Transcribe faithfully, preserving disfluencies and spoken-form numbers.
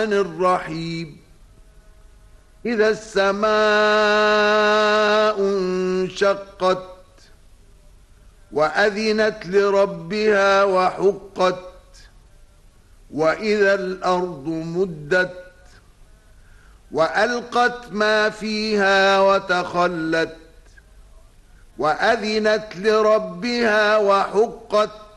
الرحيم إذا السماء انشقت وأذنت لربها وحقت وإذا الأرض مدت وألقت ما فيها وتخلت وأذنت لربها وحقت